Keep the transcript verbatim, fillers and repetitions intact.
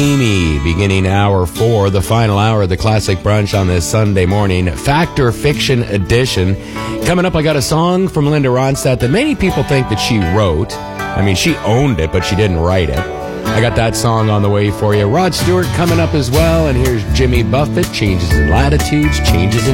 Amy, beginning hour four, the final hour of the Classic Brunch on this Sunday morning, Fact or Fiction edition. Coming up, I got a song from Linda Ronstadt that many people think that she wrote. I mean, she owned it, but she didn't write it. I got that song on the way for you. Rod Stewart coming up as well, and here's Jimmy Buffett, Changes in Latitudes, Changes in